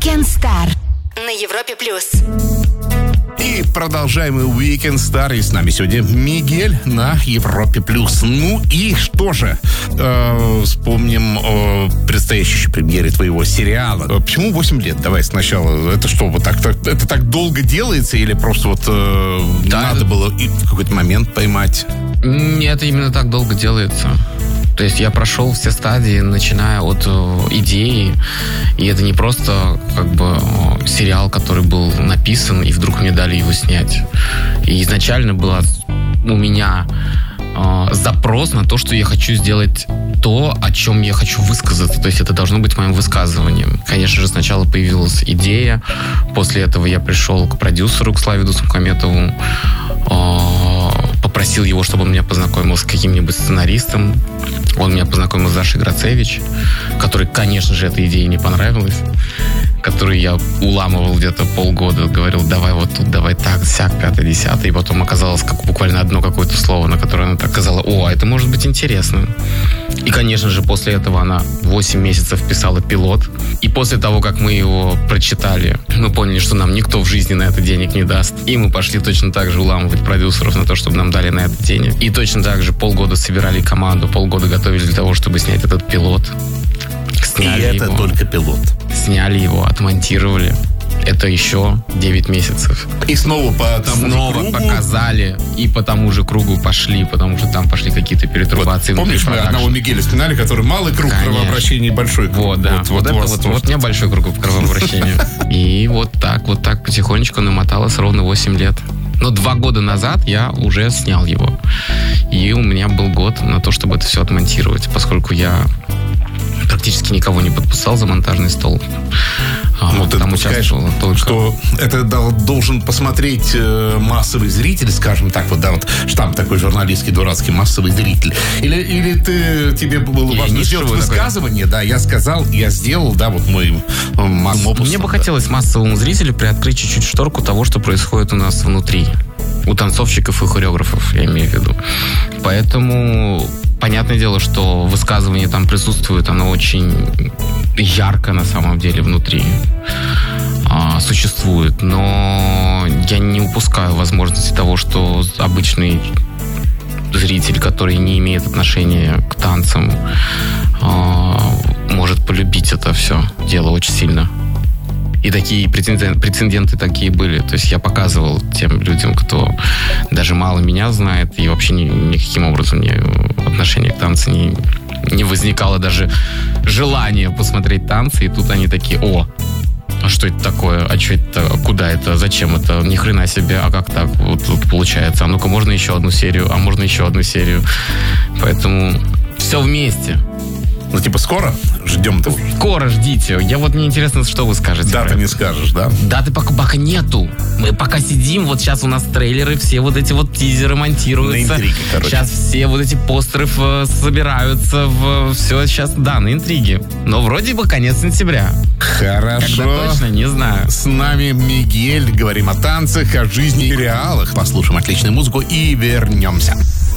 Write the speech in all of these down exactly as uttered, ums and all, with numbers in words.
Weekend Star на Европе плюс. И продолжаем Weekend Star. И с нами сегодня Мигель на Европе плюс. Ну и что же, э, вспомним о предстоящей премьере твоего сериала. Почему восемь лет? Давай сначала. Это что, вот так, так это так долго делается или просто вот э, да, надо было и в какой-то момент поймать? Нет, это именно так долго делается. То есть я прошел все стадии, начиная от э, идеи, и это не просто как бы э, сериал, который был написан, и вдруг мне дали его снять. И изначально был у меня э, запрос на то, что я хочу сделать то, о чем я хочу высказаться. То есть это должно быть моим высказыванием. Конечно же, сначала появилась идея, после этого я пришел к продюсеру, к Славиду Сухометову, э, попросил его, чтобы он меня познакомил с каким-нибудь сценаристом. Он меня познакомил с Дашей Грацевич, которой, конечно же, эта идея не понравилась, которую я уламывал где-то полгода, говорил, давай вот тут, давай так, сяк, пятое, десятое, и потом оказалось как буквально одно какое-то слово, на которое она так сказала, о, это может быть интересно. И, конечно же, после этого она восемь месяцев писала пилот, и после того, как мы его прочитали, мы поняли, что нам никто в жизни на это денег не даст, и мы пошли точно так же уламывать продюсеров на то, чтобы нам дали на это денег. И точно так же полгода собирали команду, полгода готовились для того, чтобы снять этот пилот. Сняли и это его, только пилот. Сняли его, отмонтировали. Это еще девять месяцев. И снова по тому снова же кругу. Показали, и по тому же кругу пошли, потому что там пошли какие-то перетрубации. Вот, помнишь, мы одного Мигеля сняли, который малый круг Конечно. Кровообращения и большой круг. Вот, да. Вот, вот, это, вот, вот у меня большой круг кровообращения. И вот так, вот так потихонечку намоталось ровно восемь лет. Но два года назад я уже снял его. И у меня был год на то, чтобы это все отмонтировать, поскольку я практически никого не подписал за монтажный стол. Ну, ты допускаешь, только... что это должен посмотреть э, массовый зритель, скажем так, вот, да, вот штамп такой журналистский, дурацкий, массовый зритель. Или, или ты, тебе было я важно сделать высказывание, такое. Да, я сказал, я сделал, да, вот мой опусом. Мне бы да. хотелось массовому зрителю приоткрыть чуть-чуть шторку того, что происходит у нас внутри. У танцовщиков и хореографов, я имею в виду. Поэтому... Понятное дело, что высказывание там присутствует, оно очень ярко на самом деле внутри а, существует, но я не упускаю возможности того, что обычный зритель, который не имеет отношения к танцам, а, может полюбить это все дело очень сильно. И такие прецеденты, прецеденты такие были. То есть я показывал тем людям, кто даже мало меня знает, и вообще ни, никаким образом не, отношение к танцу не, не возникало даже желания посмотреть танцы. И тут они такие, о, а что это такое? А что это? Куда это? Зачем это? Ни хрена себе, а как так вот, вот получается? А ну-ка, можно еще одну серию? А можно еще одну серию? Поэтому все вместе. Ну, типа, скоро ждем-то? Скоро ждите. Я вот мне интересно, что вы скажете. Даты не скажешь, да? Даты пока, пока нету. Мы пока сидим, вот сейчас у нас трейлеры, все вот эти вот тизеры монтируются. На интриге, короче. Сейчас все вот эти постеры в, собираются в... Все сейчас, да, на интриге. Но вроде бы конец сентября. Хорошо. Когда точно, не знаю. С нами Мигель. Говорим о танцах, о жизни и реалах. Послушаем отличную музыку и вернемся.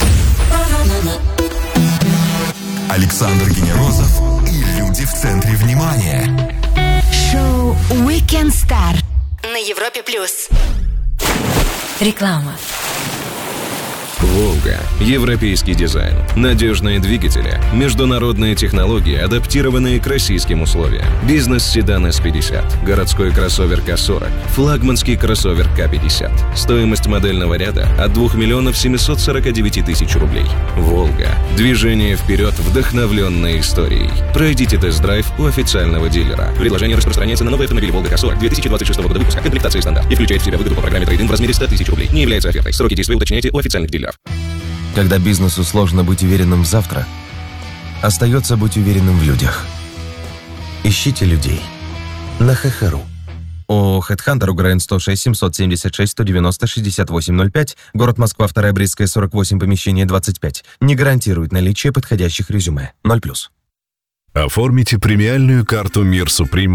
Александр Генерозов и люди в центре внимания. Шоу Weekend Star на Европе плюс. Реклама. «Волга». Европейский дизайн. Надежные двигатели. Международные технологии, адаптированные к российским условиям. Бизнес-седан эс пятьдесят. Городской кроссовер ка сорок. Флагманский кроссовер ка пятьдесят. Стоимость модельного ряда от двух миллионов семьсот сорок девять тысяч рублей. «Волга». Движение вперед, вдохновленной историей. Пройдите тест-драйв у официального дилера. Предложение распространяется на новые автомобили «Волга» ка сорок две тысячи двадцать шестого года выпуска. Комплектация стандарт. И включает в себя выгоду по программе трейд-ин в размере сто тысяч рублей. Не является офертой. Сроки действия уточняйте у официальных дилеров. Когда бизнесу сложно быть уверенным в завтра, остается быть уверенным в людях. Ищите людей на ХХРУ. ООО «Хедхантер», УГРН сто шесть семьсот семьдесят шесть сто девяносто шестьдесят восемь ноль пять, город Москва, вторая Брестская, сорок восемь, помещение двадцать пять. Не гарантирует наличие подходящих резюме. ноль плюс. Оформите премиальную карту «Мир Суприм»